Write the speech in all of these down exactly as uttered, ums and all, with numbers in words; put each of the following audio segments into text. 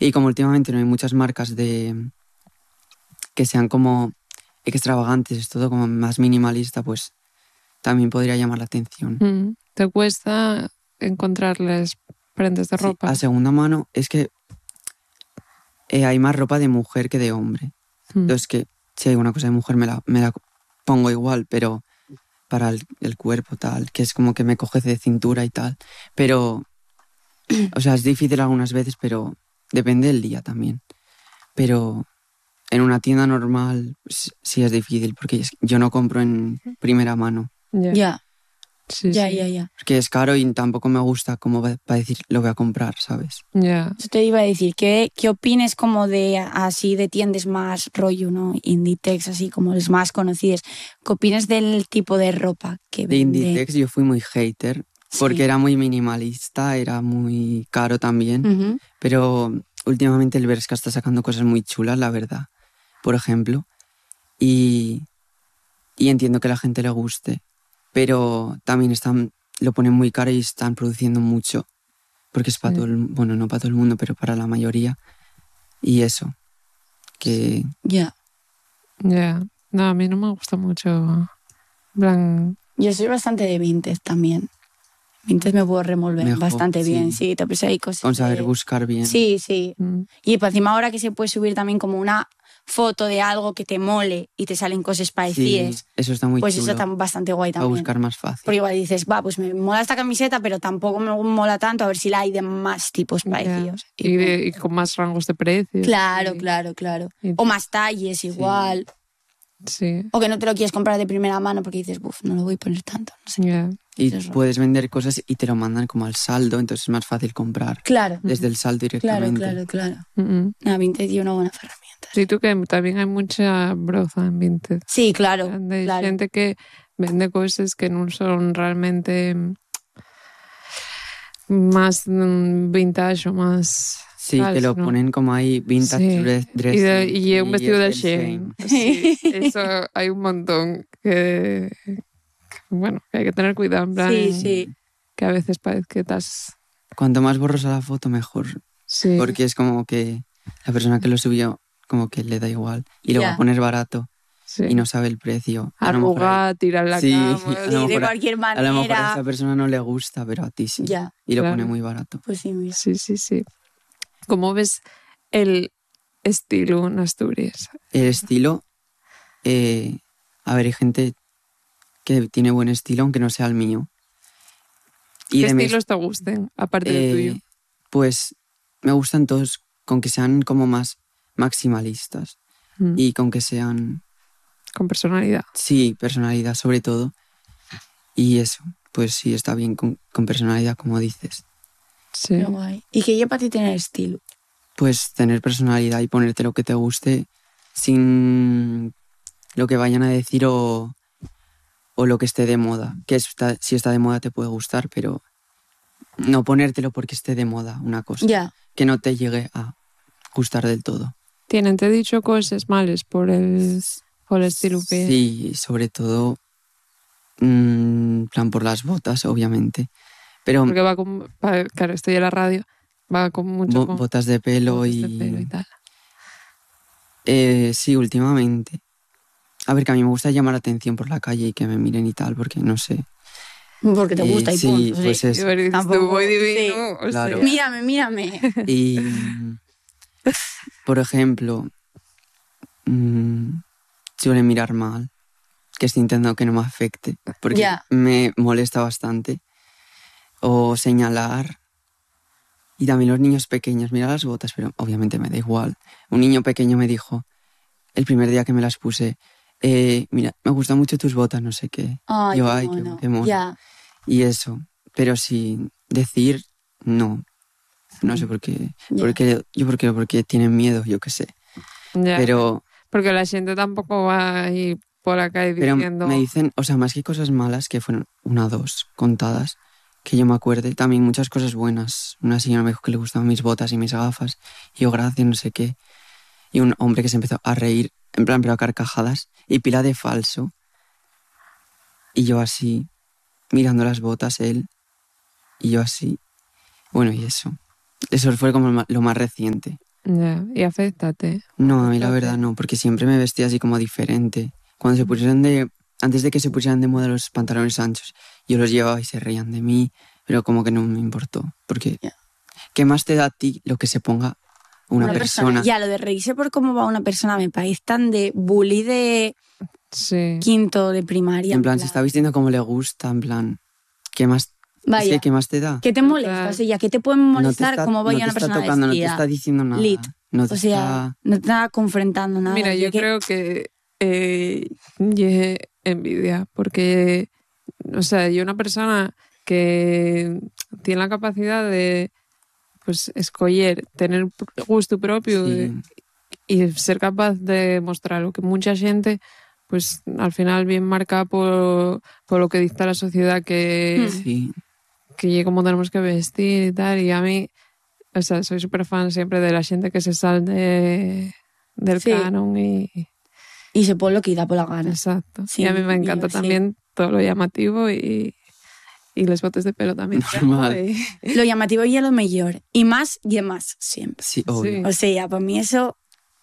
Y como últimamente no hay muchas marcas de que sean como extravagantes, es todo como más minimalista, pues también podría llamar la atención. Mm. ¿Te cuesta encontrarles prendas de Sí, ropa? a segunda mano es que eh, hay más ropa de mujer que de hombre. Mm. Entonces que si hay una cosa de mujer me la, me la pongo igual, pero para el, el cuerpo tal, que es como que me coge de cintura y tal. Pero, o sea, es difícil algunas veces, pero depende del día también. Pero en una tienda normal sí es difícil, porque es- yo no compro en primera mano. Ya. Ya, Sí, ya, sí. ya, ya. Porque es caro y tampoco me gusta como va- para decir lo voy a comprar, ¿sabes? Ya. Yo te iba a decir, ¿qué, qué opines como de así de tiendas más rollo, ¿no? Inditex, así como las más conocidas. ¿Qué opinas del tipo de ropa que De vende? Inditex yo fui muy hater, porque Sí. era muy minimalista, era muy caro también. Ujú. Pero últimamente el Bershka está sacando cosas muy chulas, la verdad. Por ejemplo. Y, y entiendo que a la gente le guste. Pero también están, lo ponen muy caro y están produciendo mucho. Porque es para Sí. todo el, bueno, no para todo el mundo, pero para la mayoría. Y eso. Que Ya. Ya. No, a mí no me gusta mucho. En plan, Yo soy bastante de Vinted también. Vinted me puedo revolver mejor, bastante sí. bien, sí. Te pues hay cosas Con saber de- buscar bien. Sí, sí. mm, Y por encima ahora que se puede subir también como una foto de algo que te mole y te salen cosas Sí, parecidas, eso está muy pues chulo. eso está bastante guay Para también. buscar más fácil. Porque igual dices, va, pues me mola esta camiseta, pero tampoco me mola tanto, a ver si la hay de más tipos ya. parecidos. Y, de- y con más rangos de precios. Claro, y- claro, claro. y- O más talles igual. Sí. O que no te lo quieres comprar de primera mano porque dices, buf, no lo voy a poner tanto. No sé. Ya. Y Eso es raro. puedes vender cosas y te lo mandan como al saldo, entonces es más fácil comprar. Claro, Desde el saldo claro, directamente. claro, claro. Mm, mm. Nah, Vinted dio una buena herramienta. Sí, tú que también hay mucha broza en Vinted. Sí, claro, Hay claro. gente que vende cosas que no son realmente más mm, vintage o más Sí, tal, que lo sino- ponen como ahí vintage Sí. dress, Y, de- dressing. y un vestido de es el Shein. same. Sí, eso hay un montón que, que, bueno, que hay que tener cuidado en plan Sí, en- sí. que a veces parece que estás... Cuanto más borrosa la foto, mejor. Sí, Porque es como que la persona que lo subió, como que le da igual. Y lo va Ya. a poner barato sí. y no sabe el precio. A lo mejor a- Arrugar, tirar la Sí, cama. a lo Sí, de mejor a- cualquier A lo mejor a manera. esa persona no le gusta, pero a ti sí. Ya, Y lo claro. pone muy barato. pues sí, mira. Sí, sí, sí. ¿Cómo ves el estilo en Asturias? El estilo, eh, a ver, hay gente que tiene buen estilo, aunque no sea el mío. Y ¿Qué de mi estilos te gusten, aparte del Eh, tuyo? Pues me gustan todos con que sean como más maximalistas Mm, y con que sean, Con personalidad. sí, personalidad sobre todo. Y eso, pues sí, está bien con, con personalidad, como dices. Sí. Qué guay. ¿Y qué lleva para ti tener estilo? Pues tener personalidad y ponerte lo que te guste sin lo que vayan a decir o, o lo que esté de moda. Que está, si está de moda te puede gustar, pero no ponértelo porque esté de moda una cosa. Ya. Que no te llegue a gustar del todo. ¿Tienen te dicho cosas malas por el, por el estilo que... Sí, sobre todo, mm, plan por las botas, obviamente. Pero Porque va con... pa- Claro, estoy en la radio. Va con mucho bo- con botas de pelo botas y... de pelo y tal. Eh, sí, últimamente. A ver, que a mí me gusta llamar la atención por la calle y que me miren y tal, porque no sé. Porque te Eh, gusta y sí, punto. Sí. pues Y eso. ver, dices tú, Tampoco- muy divino. sí. o Claro. sea, Mírame, mírame. Y, mm, por ejemplo, mm, suele mirar mal, que estoy intentando que no me afecte, porque Ya. me molesta bastante. O señalar. Y también los niños pequeños, mira las botas, pero obviamente me da igual. Un niño pequeño me dijo, el primer día que me las puse, eh, mira, me gustan mucho tus botas, no sé qué. Ay, Yo, qué ay, qué, mono. qué mono. Ya. Y eso, pero sin decir no. No sé por qué. Ya. Porque, yo porque, porque tienen miedo, yo qué sé. ya. Pero, Porque la gente tampoco va ahí por la calle pero diciendo... me dicen, o sea, más que cosas malas, que fueron una o dos contadas, que yo me acuerde, también muchas cosas buenas. Una señora me dijo que le gustaban mis botas y mis gafas, y yo, gracias, no sé qué. Y un hombre que se empezó a reír, en plan, pero a carcajadas, y pila de falso. Y yo así, mirando las botas, él, y yo así. Bueno, y eso. Eso fue como lo ma- lo más reciente. Ya, y afectate. No, a mí la Afectate. verdad no, porque siempre me vestía así como diferente. Cuando se pusieron de... Antes de que se pusieran de moda los pantalones anchos, yo los llevaba y se reían de mí, pero como que no me importó. Porque, Ya. ¿qué más te da a ti lo que se ponga una, persona? Ya, lo de reírse por cómo va una persona me parece tan de bully de Sí. quinto de primaria. En plan, se está vistiendo como le gusta, en plan, ¿qué más, es Vaya, que, ¿qué más te da? ¿qué te molesta? O sea, ya, ¿qué te puede No te molestar está, cómo no vaya te una está persona tocando, no te vestida? está diciendo nada. Lit. No te O sea, está... no te está confrontando nada. Mira, yo que- creo que eh, ye envidia, porque, o sea, yo una persona que tiene la capacidad de, pues, escoger, tener gusto propio Sí, y ser capaz de mostrar lo que mucha gente, pues, al final bien marca por, por lo que dicta la sociedad que, Hmm. sí. que cómo tenemos que vestir y tal, y a mí, o sea, soy súper fan siempre de la gente que se sale de, del Sí. canon y... Y se pone lo que da por la gana. Exacto. Sí, y a mí me y encanta yo sí. también todo lo llamativo y, y los botes de pelo también. Normal. Y- Lo llamativo y lo mejor. Y más y más, siempre. Sí, obvio. Sí. O sea, para mí eso,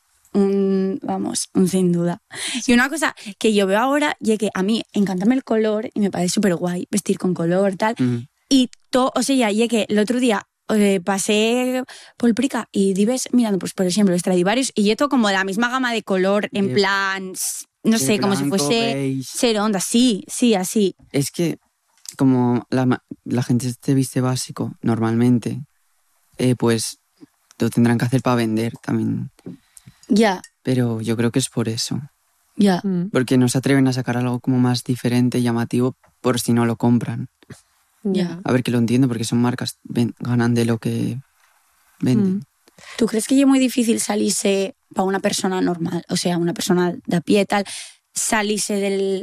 un, vamos, un sin duda. Y una cosa que yo veo ahora, y es que a mí encantame el color y me parece súper guay vestir con color, tal. Mm. Y todo, o sea, y es que el otro día eh, pasé por el Prica y dives mirando, pues por ejemplo, Stradivarius, y esto como de la misma gama de color, en De- plan, s- no de sé, como si blanco, fuese beige. cero onda, sí, sí, así. Es que como la, ma- la gente se viste básico normalmente, eh, pues lo tendrán que hacer para vender también. Ya, Pero yo creo que es por eso. ya. Mm, Porque no se atreven a sacar algo como más diferente, llamativo, por si no lo compran. ya. A ver, que lo entiendo, porque son marcas, ven- ganan de lo que venden. Mm. ¿Tú crees que es muy difícil salirse para una persona normal, o sea, una persona de a pie tal, salirse del,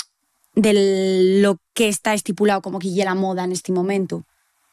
del lo que está estipulado como que ya la moda en este momento?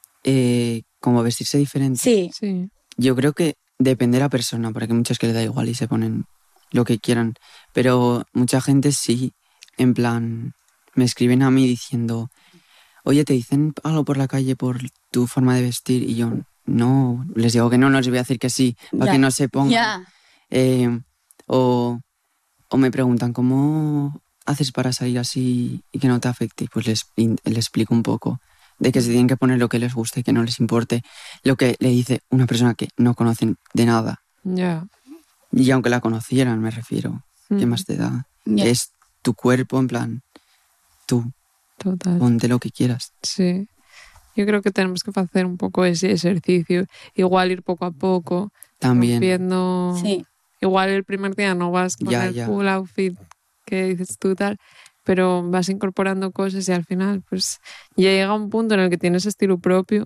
Eh, como vestirse diferente. Sí, Sí. Yo creo que depende de la persona, porque hay muchos que les da igual y se ponen lo que quieran. Pero mucha gente sí, en plan, me escriben a mí diciendo, oye, ¿te dicen algo por la calle por tu forma de vestir? Y yo, no, les digo que no, no les voy a decir que sí, para Ya. que no se pongan. ya. Eh, o, o me preguntan, ¿cómo haces para salir así y que no te afecte? Pues les, in- les explico un poco de que se tienen que poner lo que les guste y que no les importe lo que le dice una persona que no conocen de nada. Ya. Y aunque la conocieran, me refiero, ¿qué Mm, más te da? Ya. Es tu cuerpo, en plan, tú, Total. ponte lo que quieras. Sí. Yo creo que tenemos que hacer un poco ese ejercicio. Igual ir poco a poco, También, rompiendo. Sí, Igual el primer día no vas con Ya, el ya. full outfit que dices tú tal, pero vas incorporando cosas y al final pues ya llega un punto en el que tienes estilo propio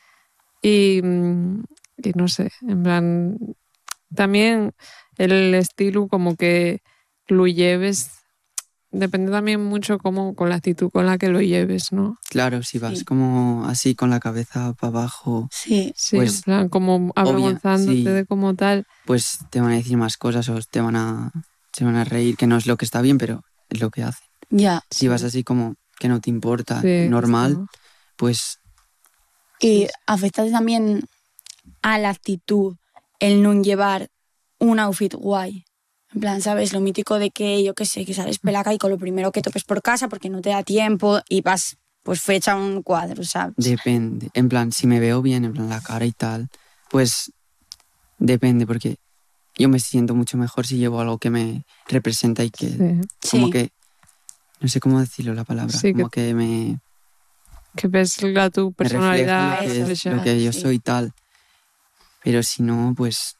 y, mm, y no sé, en plan, también el estilo como que lo lleves, depende también mucho como con la actitud con la que lo lleves, ¿no? claro, si vas Sí. como así con la cabeza para abajo, sí. Sí, Pues, en plan como avergonzándote sí. de como tal. pues te van a decir más cosas o te van a, se van a reír, que no es lo que está bien, pero es lo que hacen. Ya. Si vas así como que no te importa, Sí, normal, esto- pues Y afecta también a la actitud el no llevar un outfit guay. En plan, ¿sabes? Lo mítico de que, yo qué sé, que sales pelaca y con lo primero que topes por casa porque no te da tiempo y vas, pues, fecha un cuadro, ¿sabes? depende. En plan, si me veo bien, en plan la cara y tal, pues depende, porque yo me siento mucho mejor si llevo algo que me representa y que sí. como Sí. que, no sé cómo decirlo la palabra, Sí, que- como que, me, Que ves la tu me personalidad. refleja lo que, es- refleja, lo que yo sí. soy y tal. Pero si no, pues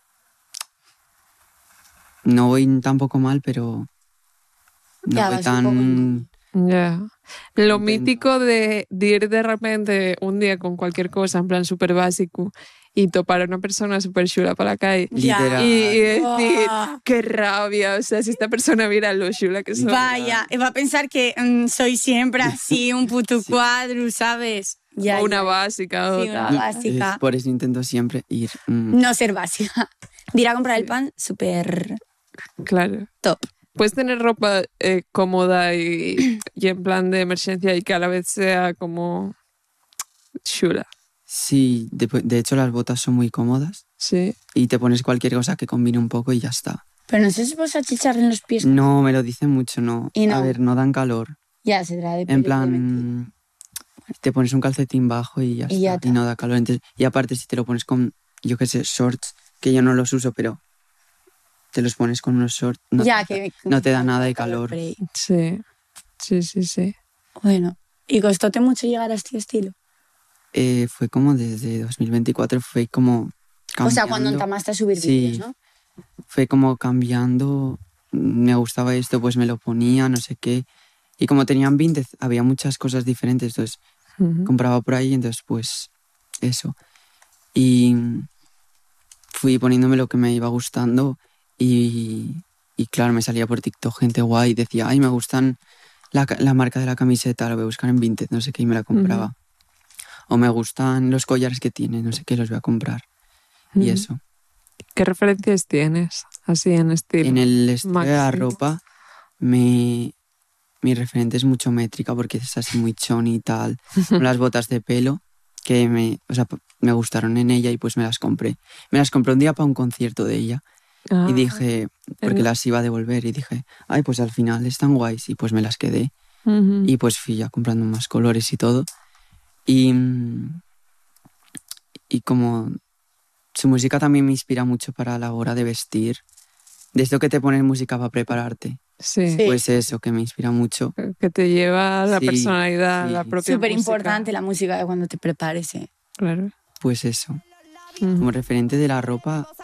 no voy tampoco mal, pero no Ya, voy vas un tan... Ya. Lo Intento. mítico de, de ir de repente un día con cualquier cosa, en plan súper básico, y topar a una persona súper chula por la calle. Literal. Y, y decir, Buah. qué rabia, o sea, si esta persona viera lo chula que soy. Vaya, y va a pensar que mm, soy siempre así, un puto Sí. cuadro, ¿sabes? Ya, O una ya. básica o Sí, una tal. básica. Es por eso intento siempre ir... mm, No ser básica. De ir a comprar el pan, súper Claro. top. Puedes tener ropa eh, cómoda y, y en plan de emergencia y que a la vez sea como chula. Sí, de, de hecho las botas son muy cómodas. Sí. Y te pones cualquier cosa que combine un poco y ya está. Pero no sé si vos achicharren los pies. No, me lo dicen mucho, no. ¿Y no? A ver, no dan calor. Ya, se trata de En pelo, obviamente. plan, te pones un calcetín bajo y ya Y ya está. está. Y no da calor. Entonces, y aparte, si te lo pones con, yo qué sé, shorts, que yo no los uso, pero te los pones con unos shorts, no, ya, te, que, no te da nada de calor. por ahí. Sí, sí, sí, sí. Bueno, ¿y costóte mucho llegar a este estilo? Eh, fue como desde dos mil veinticuatro, fue como cambiando. O sea, cuando entamaste a subir Sí. vídeos, ¿no? Fue como cambiando, me gustaba esto, pues me lo ponía, no sé qué. Y como tenían Vinted, había muchas cosas diferentes, entonces Ujú. compraba por ahí, entonces pues eso. Y fui poniéndome lo que me iba gustando y, y claro, me salía por TikTok gente guay, decía, ay, me gustan la, ca- la marca de la camiseta, lo voy a buscar en Vinted, no sé qué, y me la compraba. Ujú. O me gustan los collares que tiene, no sé qué, los voy a comprar. Y Ujú. eso. ¿Qué referencias tienes así en estilo? En el estilo de la máximo? ropa, me, mi referente es mucho métrica porque es así muy choni y tal. Con las botas de pelo, que me, o sea, p- me gustaron en ella y pues me las compré. Me las compré un día para un concierto de ella Ah, y dije, porque en- las iba a devolver y dije, ay, pues al final están guays y pues me las quedé. Ujú. Y pues fui ya comprando más colores y todo. Y, mm, y como su música también me inspira mucho para la hora de vestir. De esto que te ponen música para prepararte. Sí, Sí. Pues eso, que me inspira mucho. que te lleva a la Sí, personalidad, sí. la propia Súper música. importante la música de cuando te prepares, ¿eh? Claro. Pues eso. Ujú. Como referente de la ropa,